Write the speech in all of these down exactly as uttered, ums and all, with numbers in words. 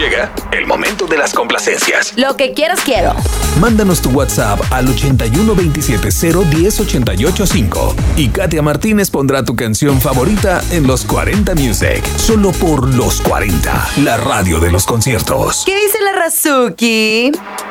Llega el momento de las complacencias. Lo que quieras quiero. Mándanos tu WhatsApp al ochenta y uno veintisiete cero diez ochenta y ocho cinco y Katia Martínez pondrá tu canción favorita en los cuarenta Music. Solo por los cuarenta, la radio de los conciertos. ¿Qué dice la Razuki?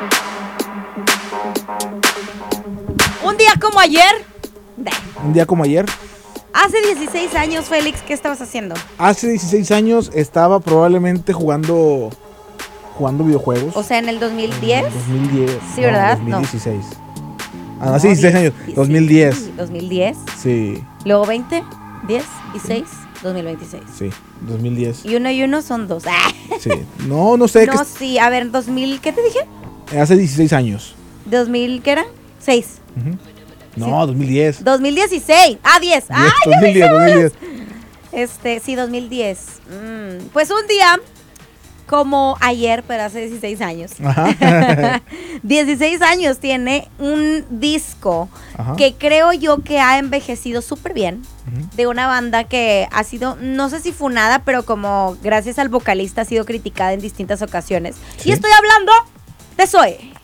Un día como ayer. Un día como ayer. Hace dieciséis años, Félix, ¿qué estabas haciendo? Hace dieciséis años estaba probablemente jugando jugando videojuegos. O sea, en el dos mil diez. dos mil diez. Sí, ¿verdad? No, dos mil dieciséis. Ah, No, sí, dieciséis años. dos mil diez. dos mil diez. Sí, Luego veinte, diez y seis, dos mil veintiséis. sí, dos mil diez. Y uno y uno son dos. ¡Ah! Sí. No, no sé. No, qué sí, a ver, dos mil, ¿qué te dije? es- Hace dieciséis años. dos mil, ¿qué era? seis. Ujú. No, dos mil diez. dos mil dieciséis. Ah, diez. ¡Ay, ya dos mil diez, me dos mil diez. Este, sí, dos mil diez. Mm, pues un día, como ayer, pero hace dieciséis años. Ajá. dieciséis años tiene un disco Ajá. que creo yo que ha envejecido súper bien. Ujú. De una banda que ha sido, no sé si funada, pero como gracias al vocalista ha sido criticada en distintas ocasiones. Sí. Y estoy hablando de Zoé.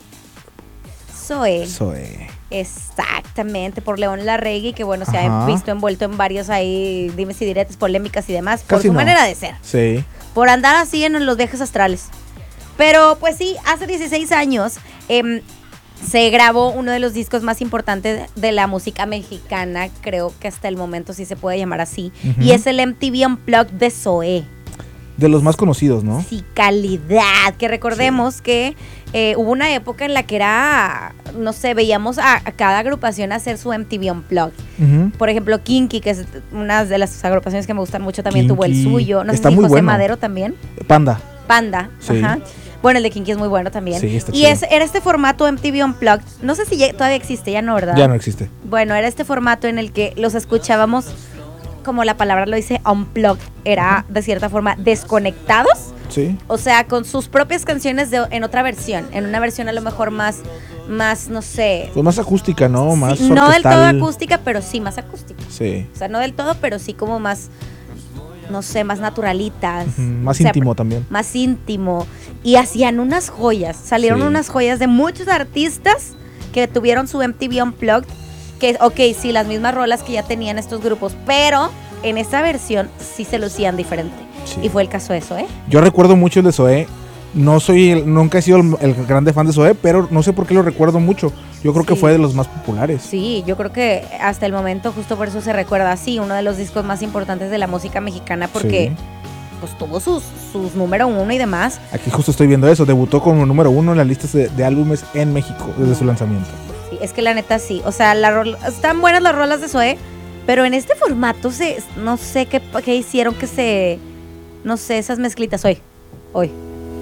Zoé. Zoé. Exactamente, por León Larregui, que bueno, se ha Ajá. visto envuelto en varios ahí dimes y diretes, polémicas y demás, por Casi su no. manera de ser, Sí. por andar así en los viajes astrales. Pero pues sí, hace dieciséis años em, se grabó uno de los discos más importantes de la música mexicana, creo que hasta el momento sí se puede llamar así, Ujú. y es el M T V Unplugged de Zoé. De los más conocidos, ¿no? Sí, calidad. Que recordemos que eh, hubo una época en la que era, no sé, veíamos a, a cada agrupación hacer su M T V Unplugged. Ujú. Por ejemplo, Kinky, que es una de las agrupaciones que me gustan mucho, también tuvo el Kinky. suyo. No Está sé si muy José bueno. Madero también. Panda. Panda, Sí. ajá. Bueno, el de Kinky es muy bueno también. Sí, está y chido. es, era este formato M T V Unplugged. No sé si ya- todavía existe, ya no, ¿verdad? Ya no existe. Bueno, era este formato en el que los escuchábamos, como la palabra lo dice, unplugged. Era, de cierta forma, desconectados. Sí. O sea, con sus propias canciones de, en otra versión. En una versión a lo mejor más, más no sé. Pues más acústica, ¿no? Más sí, no del todo orquestal. acústica, pero sí más acústica. Sí. O sea, no del todo, pero sí como más, no sé, más naturalitas. Ujú, más O sea, íntimo también. Más íntimo. Y hacían unas joyas. Salieron Sí. unas joyas de muchos artistas que tuvieron su M T V Unplugged. Que, ok, sí, las mismas rolas que ya tenían estos grupos, pero en esta versión sí se lucían diferente. Sí. Y fue el caso de eso, ¿eh? Yo recuerdo mucho el de Zoé. No soy, el- nunca he sido el, el grande fan de Zoé, pero no sé por qué lo recuerdo mucho. Yo creo que Sí. fue de los más populares. Sí, yo creo que hasta el momento justo por eso se recuerda así, uno de los discos más importantes de la música mexicana porque Sí. pues tuvo sus, sus número uno y demás. Aquí justo estoy viendo eso. Debutó como número uno en las listas de, de álbumes en México desde su lanzamiento. Sí, es que la neta sí, o sea, la rol- están buenas las rolas de Zoé, pero en este formato se, no sé qué, qué hicieron que se, no sé, esas mezclitas hoy, hoy.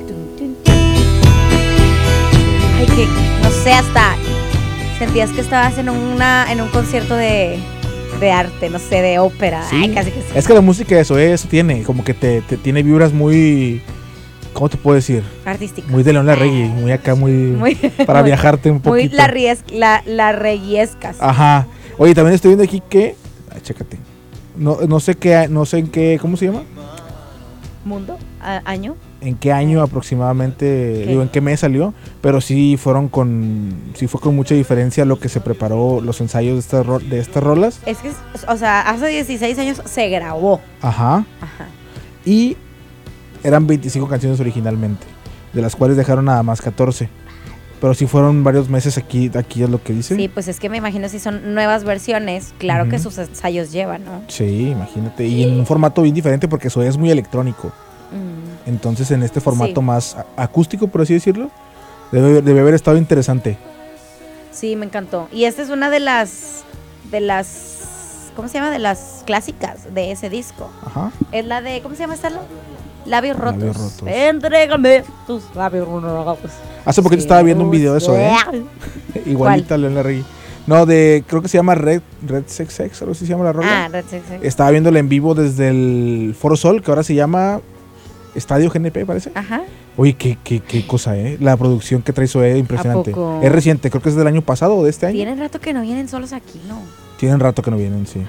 Ay, que, no sé, hasta sentías que estabas en una, en un concierto de, de arte, no sé, de ópera. Sí. Ay, casi que sí. Es que la música de Zoé eso tiene, como que te, te tiene vibras muy, ¿cómo te puedo decir? Artística. Muy de León Larregui, muy acá, muy, Muy- para muy- viajarte un Muy poquito. la, ries, la, la reguiescas. Ajá. Oye, también estoy viendo aquí que, ay, chécate. No, no sé qué, no sé en qué, ¿cómo se llama? Mundo, a- año. En qué año aproximadamente, digo, en qué mes salió, pero sí fueron con, sí fue con mucha diferencia lo que se preparó los ensayos de estas ro- de estas rolas. Es que, o sea, hace dieciséis años se grabó. Ajá. Ajá. Y eran veinticinco canciones originalmente, de las cuales dejaron nada más catorce. Pero sí fueron varios meses aquí, aquí es lo que dice. Sí, pues es que me imagino si son nuevas versiones, claro Ujú. que sus ensayos llevan, ¿no? Sí, imagínate. Y en un formato bien diferente porque eso es muy electrónico. Mm. Entonces en este formato Sí. más a- acústico, por así decirlo, debe, debe haber estado interesante. Sí, me encantó. Y esta es una de las, de las, ¿cómo se llama? De las clásicas de ese disco. Ajá. Es la de, ¿cómo se llama esta? Labios rotos. Labios rotos. Entrégame tus labios rotos. Hace poquito estaba viendo un video de eso, ¿eh? Igualita a León Larregui. No, de, creo que se llama Red, Red Sex Sex, algo así se llama la rola. Ah, Red Sex Sex. Estaba viéndola en vivo desde el Foro Sol, que ahora se llama Estadio G N P, parece. Ajá. Oye, qué, qué, qué cosa, ¿eh? La producción que trae Zoé, impresionante. ¿A poco? Es reciente, creo que es del año pasado o de este año. Tienen rato que no vienen solos aquí, ¿no? Tienen rato que no vienen, sí.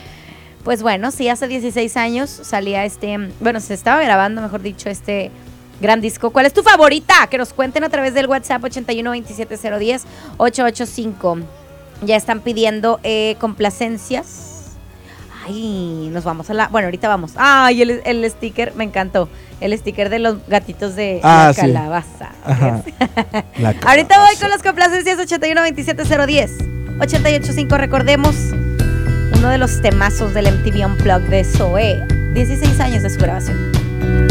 Pues bueno, sí, hace dieciséis años salía este, bueno, se estaba grabando, mejor dicho, este Gran disco. ¿Cuál es tu favorita? Que nos cuenten a través del WhatsApp ochenta y uno veintisiete cero diez ochocientos ochenta y cinco. Ya están pidiendo eh, complacencias. Ay, nos vamos a la... Bueno, ahorita vamos. Ay, el, el sticker, me encantó. El sticker de los gatitos de ah, la sí. calabaza. La calabaza. Ahorita voy con las complacencias ochenta y uno veintisiete cero diez ochenta y ocho cinco. Recordemos uno de los temazos del M T V Unplugged de Zoé. dieciséis años de su grabación.